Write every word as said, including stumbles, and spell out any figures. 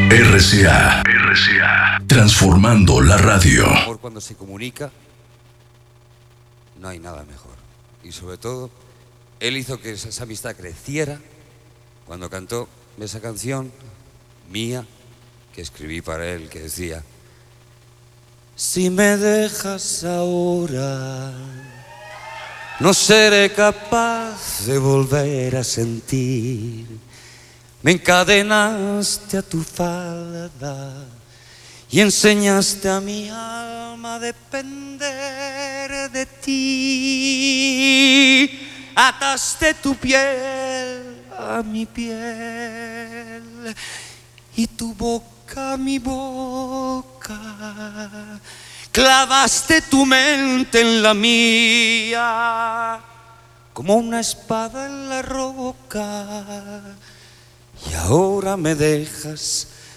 R C A, R C A, transformando la radio. El amor cuando se comunica, no hay nada mejor. Y sobre todo, él hizo que esa, esa amistad creciera cuando cantó esa canción mía que escribí para él, que decía: si me dejas ahora, no seré capaz de volver a sentir. Me encadenaste a tu falda y enseñaste a mi alma a depender de ti. Ataste tu piel a mi piel y tu boca a mi boca. Clavaste tu mente en la mía como una espada en la roca. Y ahora me dejas